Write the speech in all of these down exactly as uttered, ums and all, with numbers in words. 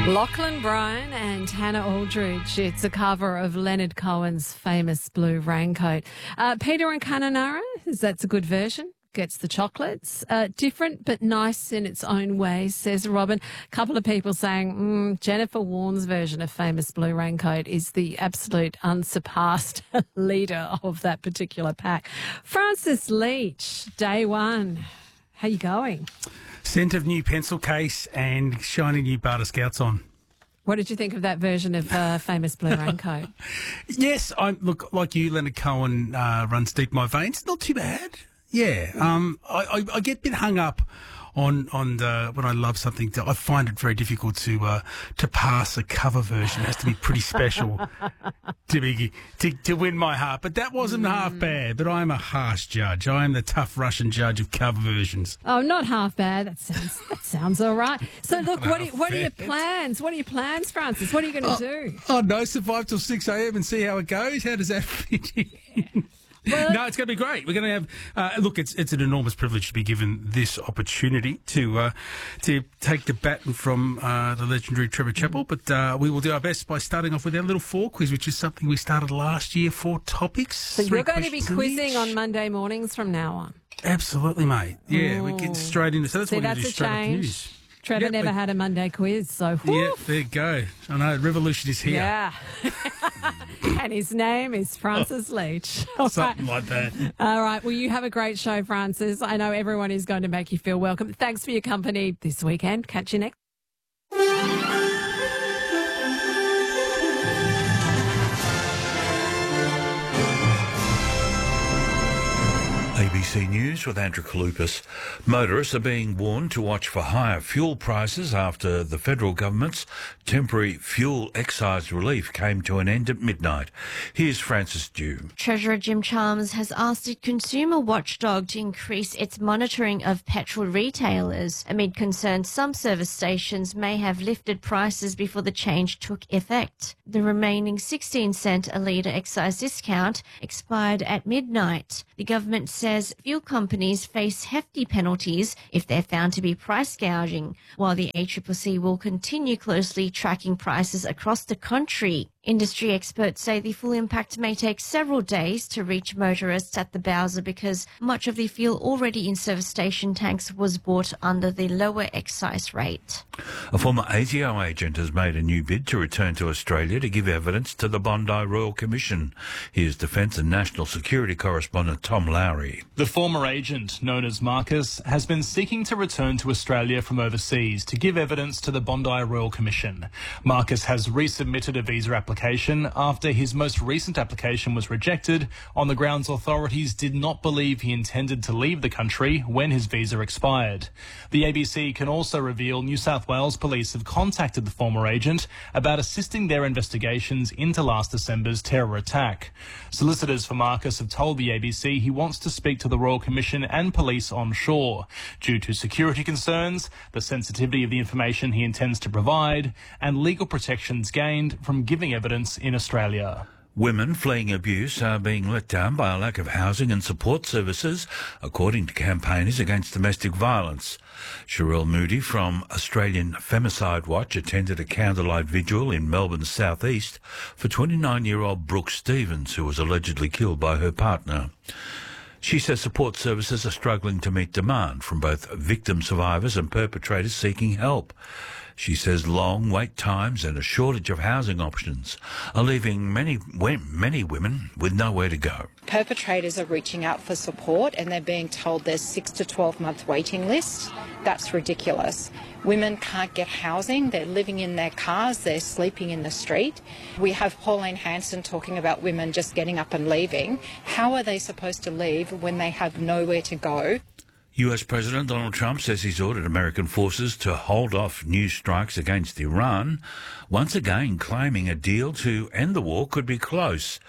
Lachlan Bryan and Hannah Aldridge. It's a cover of Leonard Cohen's famous Blue Raincoat. Uh, Peter and Kununurra, that's a good version. Gets the chocolates. Uh, different but nice in its own way, says Robin. A couple of people saying mm, Jennifer Warren's version of famous Blue Raincoat is the absolute unsurpassed leader of that particular pack. Francis Leach, day one. How you going? Scent of new pencil case and shiny new Barter Scouts on. What did you think of that version of uh, famous Blue Raincoat? Yes, I look like you. Leonard Cohen uh, runs deep in my veins. Not too bad. Yeah, um, I, I, I get a bit hung up on on the, when I love something. To, I find it very difficult to uh, to pass a cover version. It has to be pretty special to be to, to win my heart. But that wasn't mm. half bad. But I'm a harsh judge. I am the tough Russian judge of cover versions. Oh, not half bad. That sounds that sounds all right. So look, what are, what are your plans? What are your plans, Francis? What are you going to oh, do? Oh no, survive till six a.m. and see how it goes. How does that fit in? Well, no, it's going to be great. We're going to have uh, look. It's it's an enormous privilege to be given this opportunity to uh, to take the baton from uh, the legendary Trevor Chappell. But uh, we will do our best by starting off with our little four quiz, which is something we started last year. Four topics. So you're going to be quizzing on Monday mornings from now on. Absolutely, mate. Yeah, Ooh. we get straight into. So that's See, what we that's do a straight change. off the news. Trevor yep, never but, had a Monday quiz, so whew. Yeah, there you go. I know, revolution is here. Yeah. And his name is Francis Leach. Something right. like that. All right. Well, you have a great show, Francis. I know everyone is going to make you feel welcome. Thanks for your company this weekend. Catch you next. A B C News with Andrew Kalupas. Motorists are being warned to watch for higher fuel prices after the federal government's temporary fuel excise relief came to an end at midnight. Here's Francis Dew. Treasurer Jim Chalmers has asked a consumer watchdog to increase its monitoring of petrol retailers amid concerns some service stations may have lifted prices before the change took effect. The remaining sixteen cent a litre excise discount expired at midnight. The government says fuel companies face hefty penalties if they're found to be price gouging, while the A C C C will continue closely tracking prices across the country. Industry experts say the full impact may take several days to reach motorists at the Bowser because much of the fuel already in service station tanks was bought under the lower excise rate. A former A T O agent has made a new bid to return to Australia to give evidence to the Bondi Royal Commission. Here's Defence and National Security correspondent Tom Lowry. The former agent, known as Marcus, has been seeking to return to Australia from overseas to give evidence to the Bondi Royal Commission. Marcus has resubmitted a visa application after his most recent application was rejected on the grounds authorities did not believe he intended to leave the country when his visa expired. The A B C can also reveal New South Wales police have contacted the former agent about assisting their investigations into last December's terror attack. Solicitors for Marcus have told the A B C he wants to speak to the Royal Commission and police on shore due to security concerns, the sensitivity of the information he intends to provide, and legal protections gained from giving evidence in Australia. Women fleeing abuse are being let down by a lack of housing and support services, according to campaigners against domestic violence. Sherelle Moody from Australian Femicide Watch attended a candlelight vigil in Melbourne's southeast for twenty-nine-year-old Brooke Stevens, who was allegedly killed by her partner. She says support services are struggling to meet demand from both victim survivors and perpetrators seeking help. She says long wait times and a shortage of housing options are leaving many many women with nowhere to go. Perpetrators are reaching out for support and they're being told there's six to twelve month waiting list. That's ridiculous. Women can't get housing, they're living in their cars, they're sleeping in the street. We have Pauline Hanson talking about women just getting up and leaving. How are they supposed to leave when they have nowhere to go? U S President Donald Trump says he's ordered American forces to hold off new strikes against Iran, once again claiming a deal to end the war could be close.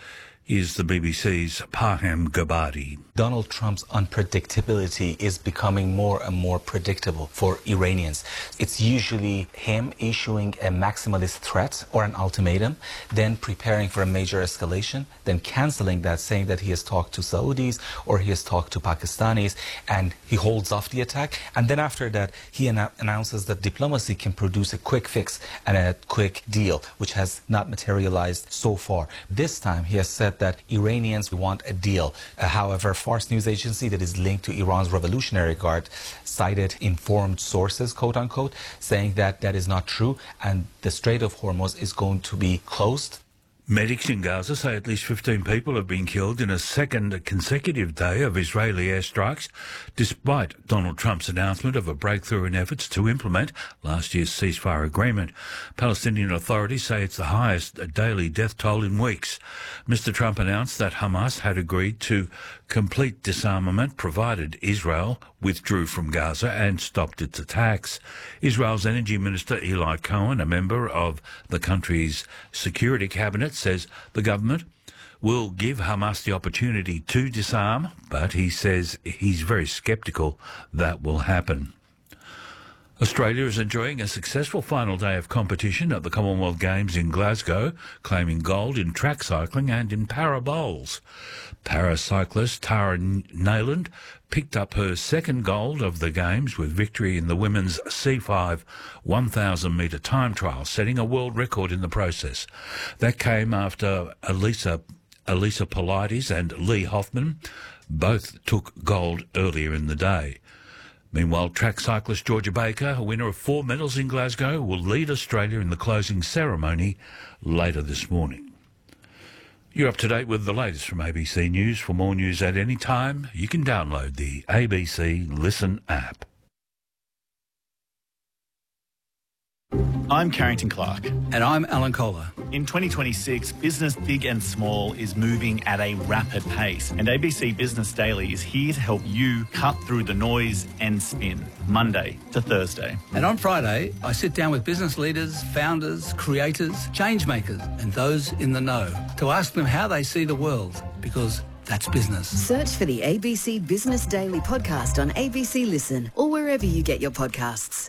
Here's the B B C's Parham Gabadi. Donald Trump's unpredictability is becoming more and more predictable for Iranians. It's usually him issuing a maximalist threat or an ultimatum, then preparing for a major escalation, then canceling that, saying that he has talked to Saudis or he has talked to Pakistanis, and he holds off the attack. And then after that, he an- announces that diplomacy can produce a quick fix and a quick deal, which has not materialized so far. This time, he has said that Iranians want a deal. Uh, however, Fars news agency that is linked to Iran's Revolutionary Guard cited informed sources, quote unquote, saying that that is not true and the Strait of Hormuz is going to be closed. Medics in Gaza say at least fifteen people have been killed in a second consecutive day of Israeli airstrikes, despite Donald Trump's announcement of a breakthrough in efforts to implement last year's ceasefire agreement. Palestinian authorities say it's the highest daily death toll in weeks. Mister Trump announced that Hamas had agreed to complete disarmament provided Israel withdrew from Gaza and stopped its attacks. Israel's Energy Minister Eli Cohen, a member of the country's security cabinet, says the government will give Hamas the opportunity to disarm, but he says he's very sceptical that will happen. Australia is enjoying a successful final day of competition at the Commonwealth Games in Glasgow, claiming gold in track cycling and in para bowls. Paracyclist Tara Nayland picked up her second gold of the Games with victory in the women's C five one thousand metre time trial, setting a world record in the process. That came after Elisa, Elisa Polides and Lee Hoffman both took gold earlier in the day. Meanwhile, track cyclist Georgia Baker, a winner of four medals in Glasgow, will lead Australia in the closing ceremony later this morning. You're up to date with the latest from A B C News. For more news at any time, you can download the A B C Listen app. I'm Carrington Clark. And I'm Alan Kohler. In twenty twenty-six, business big and small is moving at a rapid pace, and A B C Business Daily is here to help you cut through the noise and spin, Monday to Thursday. And on Friday, I sit down with business leaders, founders, creators, change makers, and those in the know to ask them how they see the world, because that's business. Search for the A B C Business Daily podcast on A B C Listen or wherever you get your podcasts.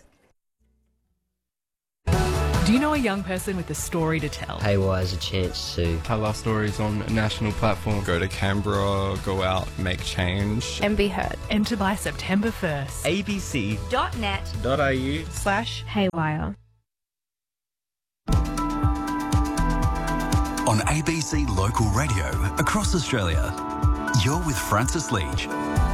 Do you know a young person with a story to tell? Haywire is a chance to tell our stories on a national platform. Go to Canberra, go out, make change. And be heard. Enter by September first. abc dot net dot a u slash Haywire. On A B C Local Radio across Australia, you're with Francis Leach.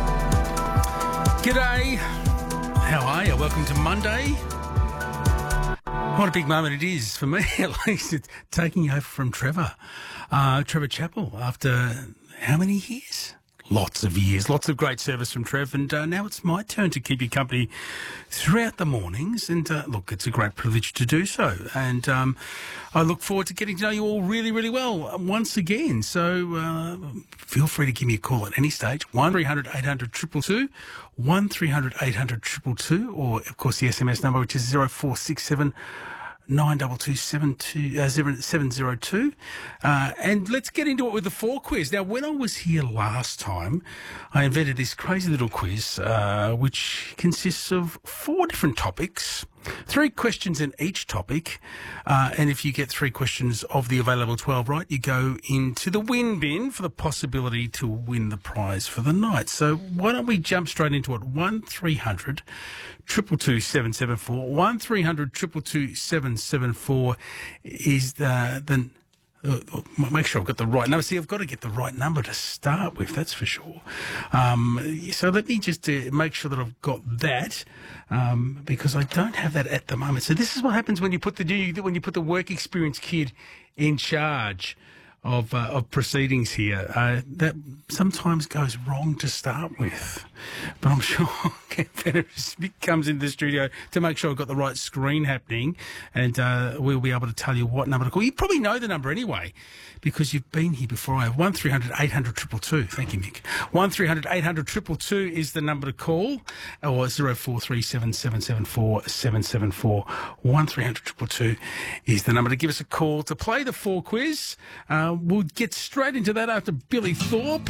G'day. How are you? Welcome to Monday. What a big moment it is for me, at least. It's taking over from Trevor. Uh, Trevor Chappell, after how many years? Lots of years, lots of great service from Trev, and uh, now it's my turn to keep you company throughout the mornings, and uh, look, it's a great privilege to do so, and um, I look forward to getting to know you all really, really well once again, so uh, feel free to give me a call at any stage, one three hundred eight hundred two two two, one three hundred eight hundred two two two, or of course the S M S number, which is zero four six seven nine two two seven two uh, seven zero two, uh, and let's get into it with the four quiz. Now, when I was here last time, I invented this crazy little quiz, uh, which consists of four different topics, three questions in each topic, uh, and if you get three questions of the available twelve right, you go into the win bin for the possibility to win the prize for the night. So why don't we jump straight into it? one three hundred two two two seven seven four, one three hundred two two two seven seven four is the, the uh, make sure I've got the right number. See, I've got to get the right number to start with, that's for sure. Um, so let me just uh, make sure that I've got that, um, because I don't have that at the moment. So this is what happens when you put the when you put the work experience kid in charge of uh, of proceedings here. Uh, that sometimes goes wrong to start with, but I'm sure I'll Mick comes into the studio to make sure I've got the right screen happening, and uh, we'll be able to tell you what number to call. You probably know the number anyway, because you've been here before. I have one three hundred eight hundred two two two. Thank you, Mick. one three hundred eight hundred two two two is the number to call, or zero four three seven seven seven four seven seven four. one three hundred two two two is the number to give us a call to play the four quiz. Uh, we'll get straight into that after Billy Thorpe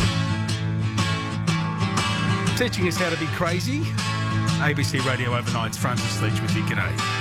teaching us how to be crazy. A B C Radio Overnight's Francis Leach with you. G'day.